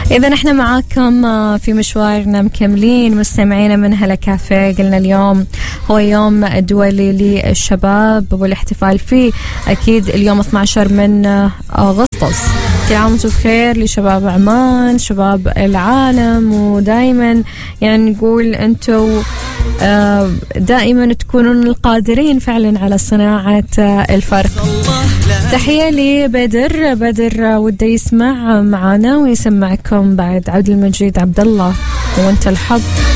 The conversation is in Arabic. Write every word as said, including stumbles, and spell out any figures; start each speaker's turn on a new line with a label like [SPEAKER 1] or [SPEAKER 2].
[SPEAKER 1] إذا نحن معاكم في مشوارنا مكملين مستمعينا من هلا كافيه. قلنا اليوم هو يوم دولي للشباب والاحتفال فيه أكيد اليوم اثني عشر من أغسطس. كل عام وانتم بخير لشباب عمان، شباب العالم، ودائما يعني نقول أنتم دائما تكونون القادرين فعلا على صناعة الفرق. تحية لبدر بدر وده يسمع معنا ويسمعكم بعد عبد المجيد عبد الله وانت الحظ.